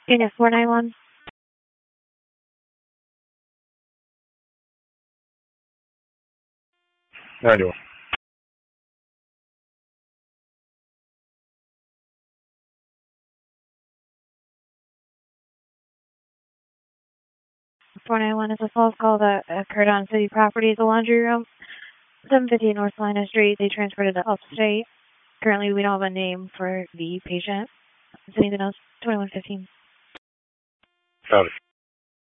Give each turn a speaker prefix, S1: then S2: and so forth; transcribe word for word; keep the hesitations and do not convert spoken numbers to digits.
S1: Unit four nine one.
S2: ninety-one.
S1: four nine one is a false call that occurred on city property. The laundry room, seven fifty North Lina Street. They transferred it to upstate. Currently, we don't have a name for the patient. Is anything else? twenty-one fifteen.
S2: Got it.